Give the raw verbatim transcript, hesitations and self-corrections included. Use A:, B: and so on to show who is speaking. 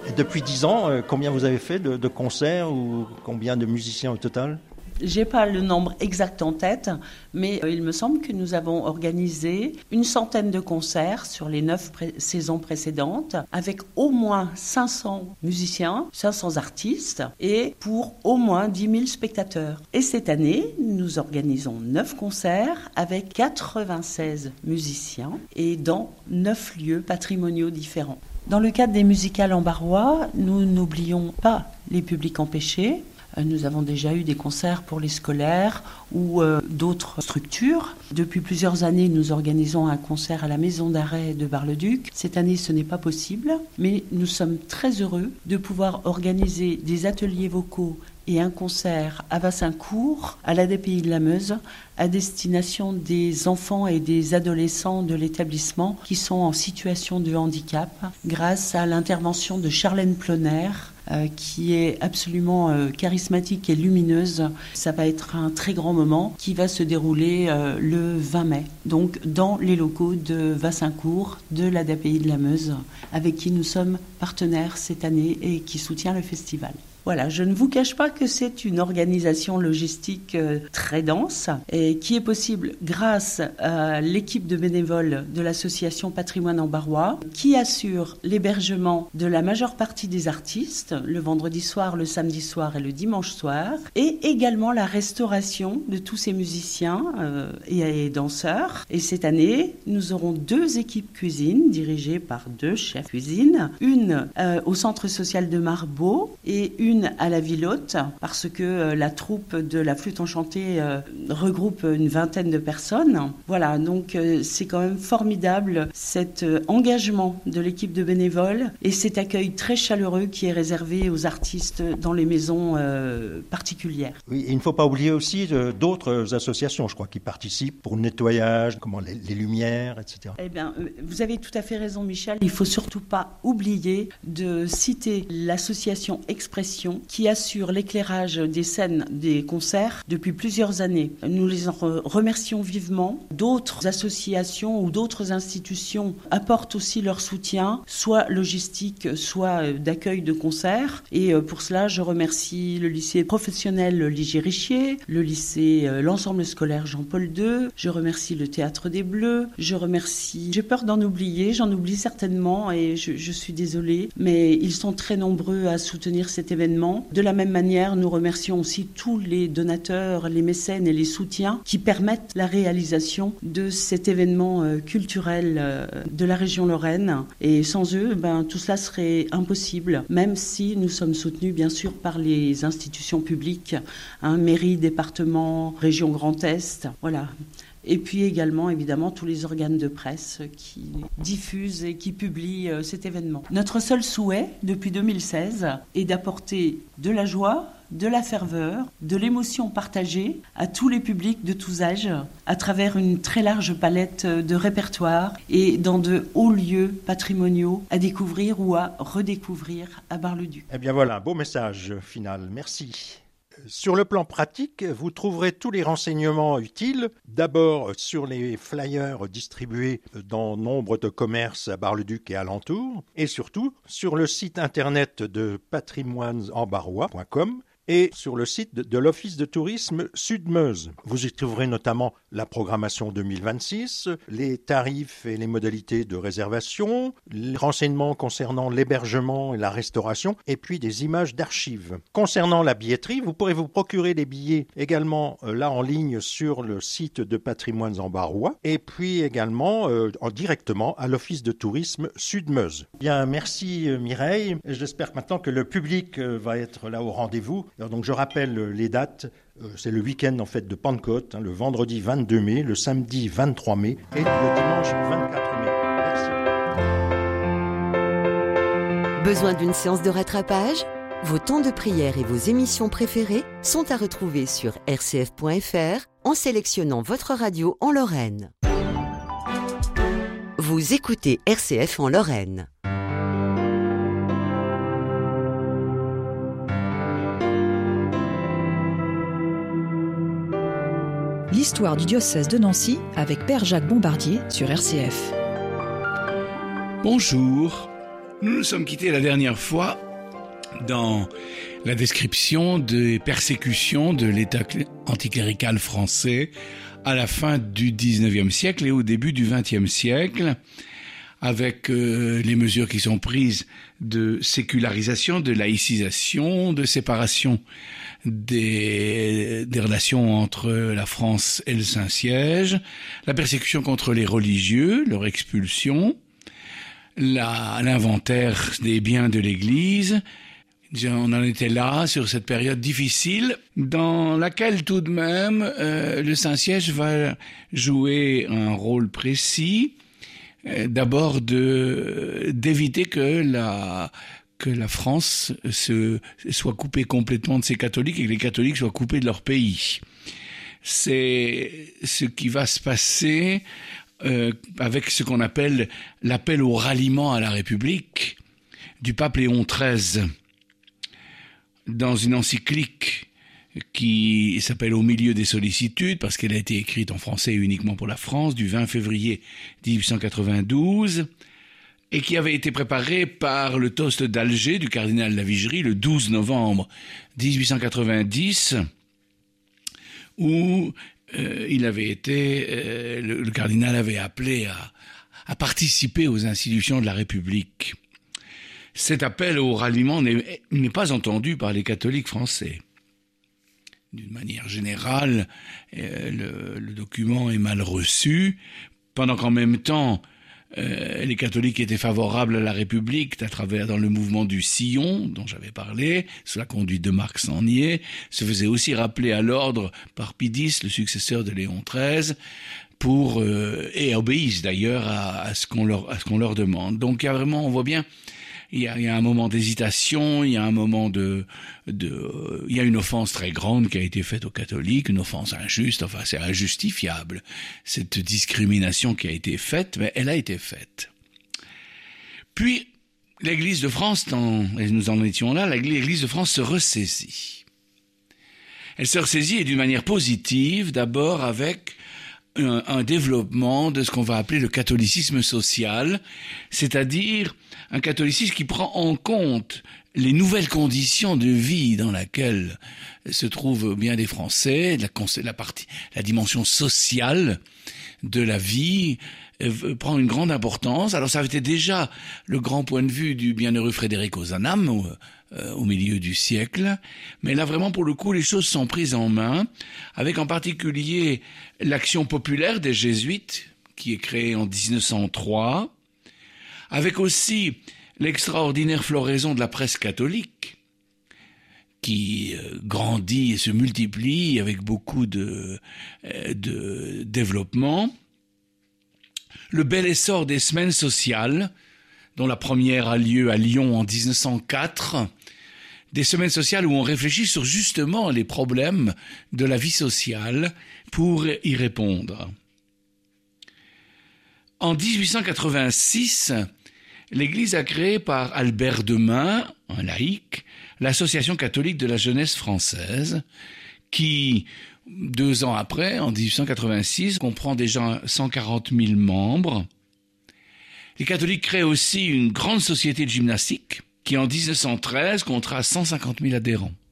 A: Et depuis dix ans, euh, combien vous avez fait de, de concerts ou combien de musiciens au total ?
B: J'ai pas le nombre exact en tête, mais euh, il me semble que nous avons organisé une centaine de concerts sur les neuf pré- saisons précédentes, avec au moins cinq cents musiciens, cinq cents artistes, et pour au moins dix mille spectateurs. Et cette année, nous organisons neuf concerts avec quatre-vingt-seize musiciens et dans neuf lieux patrimoniaux différents. Dans le cadre des musicales en Barrois, nous n'oublions pas les publics empêchés. Nous avons déjà eu des concerts pour les scolaires ou euh, d'autres structures. Depuis plusieurs années, nous organisons un concert à la maison d'arrêt de Bar-le-Duc. Cette année, ce n'est pas possible, mais nous sommes très heureux de pouvoir organiser des ateliers vocaux et un concert à Vassincourt, à l'A D P I de la Meuse, à destination des enfants et des adolescents de l'établissement qui sont en situation de handicap, grâce à l'intervention de Charlène Ploner, euh, qui est absolument euh, charismatique et lumineuse. Ça va être un très grand moment qui va se dérouler euh, le vingt mai, donc dans les locaux de Vassincourt, de l'A D P I de la Meuse, avec qui nous sommes partenaires cette année et qui soutient le festival. Voilà, je ne vous cache pas que c'est une organisation logistique euh, très dense et qui est possible grâce à l'équipe de bénévoles de l'association Patrimoine en Barrois qui assure l'hébergement de la majeure partie des artistes le vendredi soir, le samedi soir et le dimanche soir, et également la restauration de tous ces musiciens euh, et, et danseurs. Et cette année, nous aurons deux équipes cuisine dirigées par deux chefs cuisine, une euh, au centre social de Marbeau et une Une à la Ville-Haute, parce que euh, la troupe de la flûte enchantée euh, regroupe une vingtaine de personnes. Voilà, donc euh, c'est quand même formidable cet euh, engagement de l'équipe de bénévoles et cet accueil très chaleureux qui est réservé aux artistes dans les maisons euh, particulières.
A: Oui, et il ne faut pas oublier aussi euh, d'autres associations, je crois, qui participent pour le nettoyage, comment, les, les lumières, et cetera.
B: Eh bien, euh, vous avez tout à fait raison, Michel. Il ne faut surtout pas oublier de citer l'association Expression qui assure l'éclairage des scènes des concerts depuis plusieurs années. Nous les en remercions vivement. D'autres associations ou d'autres institutions apportent aussi leur soutien, soit logistique, soit d'accueil de concerts. Et pour cela, je remercie le lycée professionnel Ligier-Richier, le lycée, l'ensemble scolaire Jean-Paul deux, je remercie le Théâtre des Bleus, je remercie... J'ai peur d'en oublier, j'en oublie certainement et je, je suis désolée, mais ils sont très nombreux à soutenir cet événement. De la même manière, nous remercions aussi tous les donateurs, les mécènes et les soutiens qui permettent la réalisation de cet événement euh, culturel euh, de la région Lorraine. Et sans eux, ben, tout cela serait impossible, même si nous sommes soutenus bien sûr par les institutions publiques, hein, mairie, département, région Grand Est, voilà. Et puis également, évidemment, tous les organes de presse qui diffusent et qui publient euh, cet événement. Notre seul souhait, depuis deux mille seize, est d'apporter de la joie, de la ferveur, de l'émotion partagée à tous les publics de tous âges, à travers une très large palette de répertoires et dans de hauts lieux patrimoniaux à découvrir ou à redécouvrir à Bar-le-Duc.
A: Eh bien voilà, un beau message final. Merci. Sur le plan pratique, vous trouverez tous les renseignements utiles, d'abord sur les flyers distribués dans nombre de commerces à Bar-le-Duc et alentours, et surtout sur le site internet de patrimoine en barrois point com et sur le site de, de l'Office de tourisme Sud-Meuse. Vous y trouverez notamment la programmation deux mille vingt-six, les tarifs et les modalités de réservation, les renseignements concernant l'hébergement et la restauration, et puis des images d'archives. Concernant la billetterie, vous pourrez vous procurer des billets également euh, là en ligne sur le site de Patrimoine en Barrois, et puis également euh, en, directement à l'Office de tourisme Sud-Meuse. Bien, merci euh, Mireille. J'espère maintenant que le public euh, va être là au rendez-vous. Alors, donc je rappelle les dates, euh, c'est le week-end en fait de Pentecôte, hein, le vendredi vingt-deux mai, le samedi vingt-trois mai et le dimanche vingt-quatre mai. Merci.
C: Besoin d'une séance de rattrapage ? Vos temps de prière et vos émissions préférées sont à retrouver sur r c f point f r en sélectionnant votre radio en Lorraine. Vous écoutez R C F en Lorraine.
D: L'histoire du diocèse de Nancy avec Père Jacques Bombardier sur R C F.
E: Bonjour, Nous nous sommes quittés la dernière fois dans la description des persécutions de l'État anticlérical français à la fin du dix-neuvième siècle et au début du vingtième siècle, avec euh, les mesures qui sont prises de sécularisation, de laïcisation, de séparation des, des relations entre la France et le Saint-Siège, la persécution contre les religieux, leur expulsion, la, l'inventaire des biens de l'Église. On en était là, sur cette période difficile, dans laquelle tout de même euh, le Saint-Siège va jouer un rôle précis, euh, d'abord de d'éviter que la que la France se soit coupée complètement de ses catholiques et que les catholiques soient coupés de leur pays. C'est ce qui va se passer euh, avec ce qu'on appelle l'appel au ralliement à la République du pape Léon treize. Dans une encyclique qui s'appelle « Au milieu des sollicitudes », parce qu'elle a été écrite en français uniquement pour la France, du vingt février dix-huit cent quatre-vingt-douze, et qui avait été préparée par le toast d'Alger du cardinal Lavigerie le douze novembre dix-huit cent quatre-vingt-dix, où euh, il avait été, euh, le, le cardinal avait appelé à, à participer aux institutions de la République. Cet appel au ralliement n'est, n'est pas entendu par les catholiques français. D'une manière générale, euh, le, le document est mal reçu, pendant qu'en même temps, euh, les catholiques étaient favorables à la République à travers dans le mouvement du Sillon, dont j'avais parlé, sous la conduite de Marc Sangnier, se faisaient aussi rappeler à l'ordre par Pidis, le successeur de Léon treize, pour euh, et obéissent d'ailleurs à, à ce qu'on leur à ce qu'on leur demande. Donc il y a vraiment, on voit bien. Il y, a, il y a un moment d'hésitation, il y a un moment de, de, il y a une offense très grande qui a été faite aux catholiques, une offense injuste, enfin c'est injustifiable, cette discrimination qui a été faite, mais elle a été faite. Puis, l'Église de France, dans, et nous en étions là, l'Église de France se ressaisit. Elle se ressaisit et d'une manière positive, d'abord avec un, un développement de ce qu'on va appeler le catholicisme social, c'est-à-dire un catholicisme qui prend en compte les nouvelles conditions de vie dans lesquelles se trouvent bien des Français, la, la, partie, la dimension sociale de la vie euh, prend une grande importance. Alors ça avait été déjà le grand point de vue du bienheureux Frédéric Ozanam au, euh, au milieu du siècle, mais là vraiment pour le coup les choses sont prises en main, avec en particulier l'action populaire des Jésuites qui est créée en dix-neuf cent trois, avec aussi l'extraordinaire floraison de la presse catholique, qui euh, grandit et se multiplie avec beaucoup de, euh, de développement. Le bel essor des semaines sociales, dont la première a lieu à Lyon en dix-neuf cent quatre, des semaines sociales où on réfléchit sur justement les problèmes de la vie sociale pour y répondre. En dix-huit cent quatre-vingt-six, l'Église a créé par Albert Demain, un laïc, l'Association catholique de la jeunesse française, qui, deux ans après, en dix-huit cent quatre-vingt-six, comprend déjà cent quarante mille membres. Les catholiques créent aussi une grande société de gymnastique, qui en dix-neuf cent treize comptera cent cinquante mille adhérents.